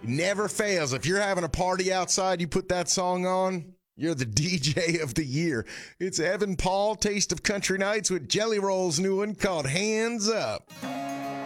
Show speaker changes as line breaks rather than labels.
Never fails. If you're having a party outside, you put that song on, you're the DJ of the year. It's Evan Paul, Taste of Country Nights with Jelly Roll's new one called Hands Up.